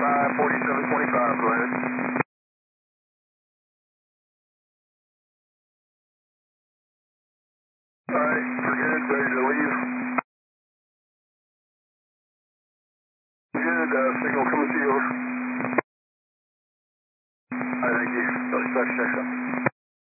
4725, go ahead. Alright, we're good, ready to leave. Good, signal coming to you. Alright, thank you. Check.